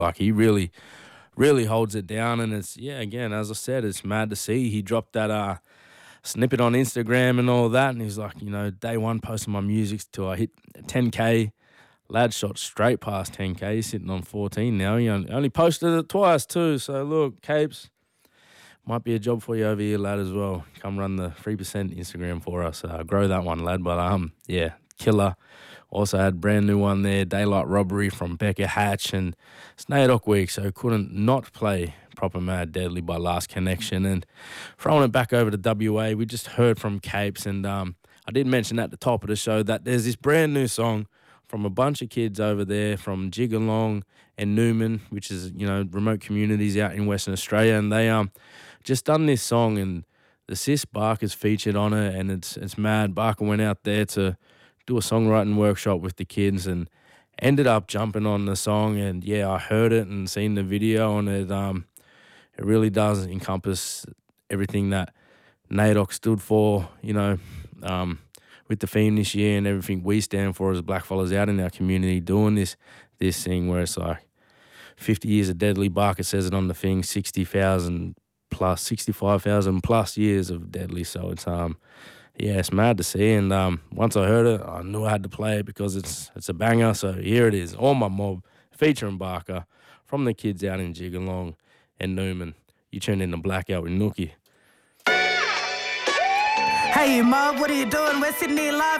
Like, he really holds it down, and it's, yeah, again, as I said, it's mad to see. He dropped that snippet on Instagram and all that, and he's like, day one posting my music till I hit 10K. Lad shot straight past 10K. He's sitting on 14 now. He only posted it twice too. So look, Capes, might be a job for you over here, lad, as well. Come run the 3% Instagram for us. Grow that one, lad. But yeah, killer. Also had brand new one there, Daylight Robbery from Becca Hatch, and it's NAIDOC week, so couldn't not play Proper Mad Deadly by Last Connection. And throwing it back over to WA, we just heard from Capes, and I did mention at the top of the show that there's this brand new song from a bunch of kids over there from Jigalong and Newman, which is, remote communities out in Western Australia. And they just done this song, and the sis Barker's featured on it, and it's mad. Barker went out there to do a songwriting workshop with the kids and ended up jumping on the song. And yeah, I heard it and seen the video, and it really does encompass everything that NAIDOC stood for, with the theme this year, and everything we stand for as blackfellas out in our community doing this thing where it's like 50 years of Deadly. Barker says it on the thing, 65,000 plus years of Deadly. So it's it's mad to see. And once I heard it, I knew I had to play it because it's a banger. So here it is, All My Mob featuring Barker from the kids out in Jigalong and Newman. You tune in to Blackout with Nookie. Hey, Mob, what are you doing? We're Sydney Live.